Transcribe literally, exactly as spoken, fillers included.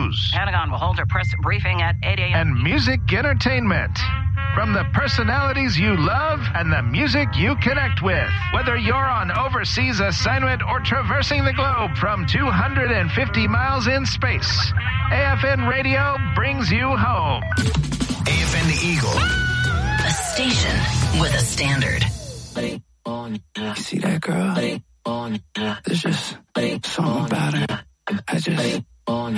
news. Pentagon will hold a press briefing at eight a.m. And music entertainment. From the personalities you love and the music you connect with. Whether you're on overseas assignment or traversing the globe from two hundred fifty miles in space, A F N Radio brings you home. A F N The Eagle. A station with a standard. You see that girl? There's just something about her. I just